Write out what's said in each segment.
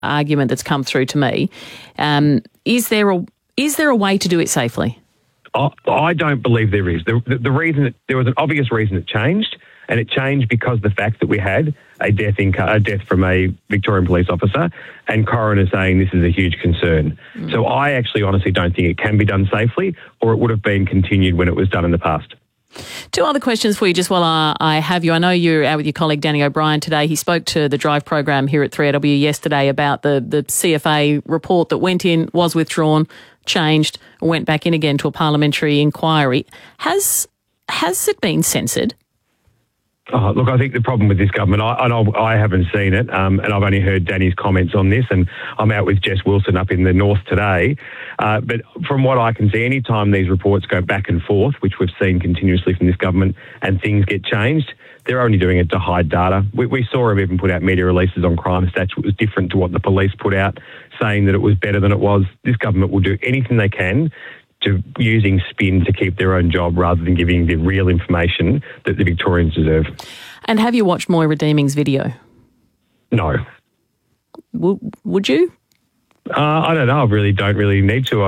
argument that's come through to me. Is there a way to do it safely? I don't believe there is. The reason there was an obvious reason it changed, and it changed because of the fact that we had a death from a Victorian police officer, and coroner saying this is a huge concern. So I actually honestly don't think it can be done safely, or it would have been continued when it was done in the past. Two other questions for you just while I have you. I know you're out with your colleague Danny O'Brien today. He spoke to the Drive program here at 3AW yesterday about the CFA report that went in, was withdrawn, changed, went back in again to a parliamentary inquiry. Has it been censored? Oh, look, I think the problem with this government, I haven't seen it, and I've only heard Danny's comments on this, and I'm out with Jess Wilson up in the north today. But from what I can see, any time these reports go back and forth, which we've seen continuously from this government, and things get changed, they're only doing it to hide data. We saw them even put out media releases on crime stats. It was different to what the police put out, saying that it was better than it was. This government will do anything they can to using spin to keep their own job rather than giving the real information that the Victorians deserve. And have you watched Moira Deeming's video? No. Would you? I don't know. I really don't need to.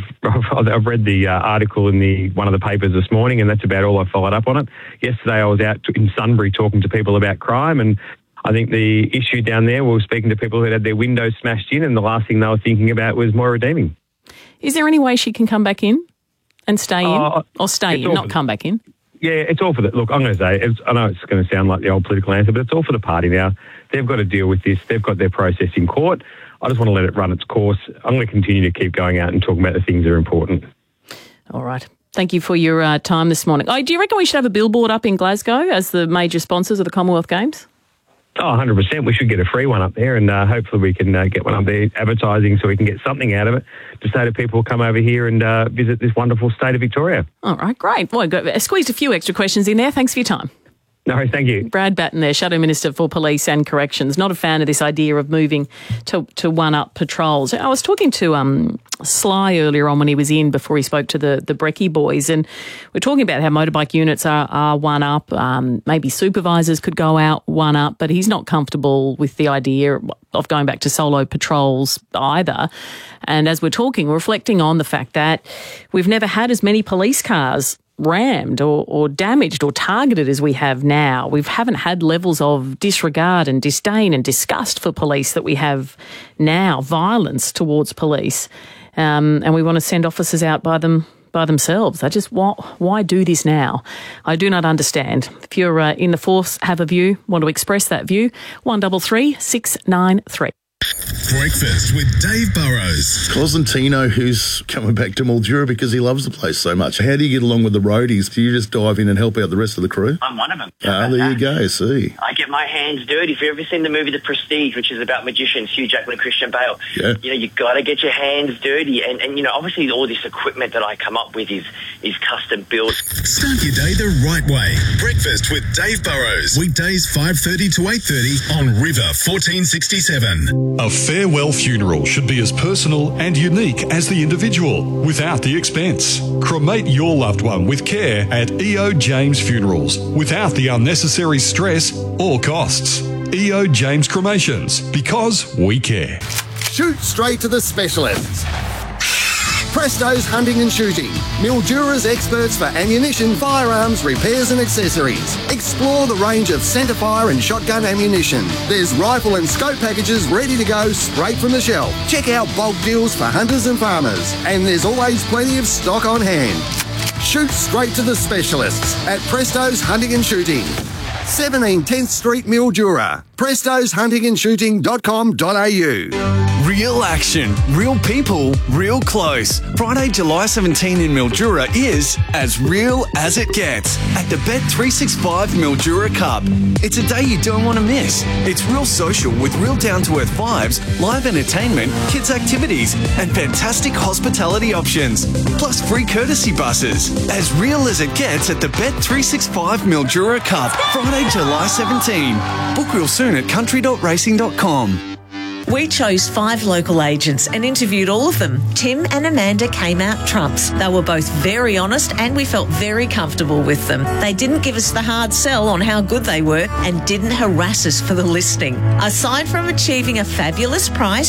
I've read the article in one of the papers this morning, and that's about all I followed up on it. Yesterday I was out in Sunbury talking to people about crime, and I think the issue down there, we were speaking to people who had their windows smashed in, and the last thing they were thinking about was Moira Deeming. Is there any way she can come back in and stay in? Or stay in, not come back in? Yeah, it's all for the... Look, I'm going to say, I know it's going to sound like the old political answer, but it's all for the party now. They've got to deal with this. They've got their process in court. I just want to let it run its course. I'm going to continue to keep going out and talking about the things that are important. All right. Thank you for your time this morning. Do you reckon we should have a billboard up in Glasgow as the major sponsors of the Commonwealth Games? Oh, 100%. We should get a free one up there, and hopefully we can get one up there advertising so we can get something out of it to say to people, come over here and visit this wonderful state of Victoria. All right, great. Well, I squeezed a few extra questions in there. Thanks for your time. No, thank you. Brad Batten there, Shadow Minister for Police and Corrections. Not a fan of this idea of moving to one-up patrols. I was talking to Sly earlier on when he was in before he spoke to the Brekkie boys, and we're talking about how motorbike units are one-up. Maybe supervisors could go out one-up, but he's not comfortable with the idea of going back to solo patrols either. And as we're talking, we're reflecting on the fact that we've never had as many police cars rammed or damaged or targeted as we have now. We haven't had levels of disregard and disdain and disgust for police that we have now, violence towards police. And we want to send officers out by themselves. Why do this now? I do not understand. If you're in the force, have a view, want to express that view, 133 693. Breakfast with Dave Burrows. Cosentino, who's coming back to Mildura because he loves the place so much. How do you get along with the roadies? Do you just dive in and help out the rest of the crew? I'm one of them. There you go, see. I get my hands dirty. If you've ever seen the movie The Prestige, which is about magicians, Hugh Jackman and Christian Bale, you've got to get your hands dirty. And obviously all this equipment that I come up with is custom built. Start your day the right way. Breakfast with Dave Burrows. Weekdays 5:30 to 8:30 on River 1467. A farewell funeral should be as personal and unique as the individual, without the expense. Cremate your loved one with care at EO James Funerals, without the unnecessary stress or costs. EO James Cremations, because we care. Shoot straight to the specialists. Presto's Hunting and Shooting. Mildura's experts for ammunition, firearms, repairs and accessories. Explore the range of centerfire and shotgun ammunition. There's rifle and scope packages ready to go straight from the shelf. Check out bulk deals for hunters and farmers. And there's always plenty of stock on hand. Shoot straight to the specialists at Presto's Hunting and Shooting. 17 10th Street, Mildura. prestosHuntingandShooting.com.au. Real action, real people, real close. Friday, July 17 in Mildura is as real as it gets at the Bet365 Mildura Cup. It's a day you don't want to miss. It's real social with real down-to-earth vibes, live entertainment, kids' activities, and fantastic hospitality options. Plus free courtesy buses. As real as it gets at the Bet365 Mildura Cup. Friday, July 17. Book real soon at country.racing.com. We chose 5 local agents and interviewed all of them. Tim and Amanda came out trumps. They were both very honest and we felt very comfortable with them. They didn't give us the hard sell on how good they were and didn't harass us for the listing. Aside from achieving a fabulous price,